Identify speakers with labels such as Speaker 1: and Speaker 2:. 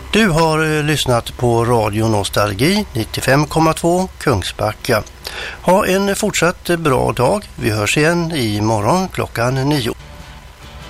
Speaker 1: Du har lyssnat på Radio Nostalgi 95,2 Kungsbacka. Ha en fortsatt bra dag. Vi hörs igen imorgon klockan 9.